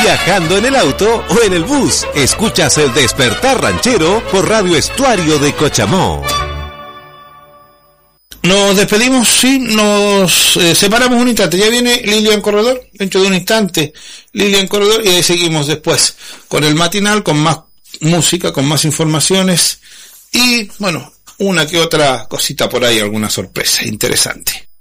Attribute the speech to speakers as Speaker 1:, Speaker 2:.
Speaker 1: viajando en el auto o en el bus. Escuchas El Despertar Ranchero por Radio Estuario de Cochamó.
Speaker 2: Nos despedimos, sí, nos separamos un instante. Ya viene Lilian Corredor, dentro de un instante, Lilian Corredor, y ahí seguimos después con el matinal, con más música, con más informaciones y, bueno, una que otra cosita por ahí, alguna sorpresa interesante.